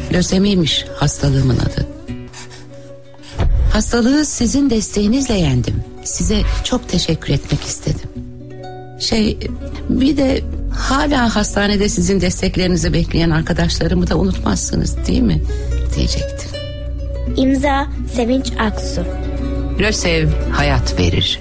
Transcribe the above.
Lösemiymiş hastalığımın adı. Hastalığı sizin desteğinizle yendim. Size çok teşekkür etmek istedim. Bir de hala hastanede sizin desteklerinizi bekleyen arkadaşlarımı da unutmazsınız değil mi? Diyecektim. İmza Sevinç Aksu. Lösev hayat verir.